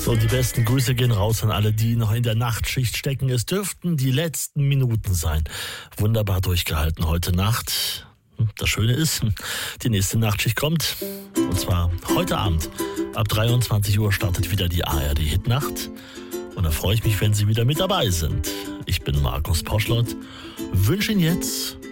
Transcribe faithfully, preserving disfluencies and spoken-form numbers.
So, die besten Grüße gehen raus an alle, die noch in der Nachtschicht stecken. Es dürften die letzten Minuten sein. Wunderbar durchgehalten heute Nacht. Das Schöne ist, die nächste Nachtschicht kommt. Und zwar heute Abend. Ab dreiundzwanzig Uhr startet wieder die A R D-Hitnacht. Und da freue ich mich, wenn Sie wieder mit dabei sind. Ich bin Markus Poschlott. Wünsche Ihnen jetzt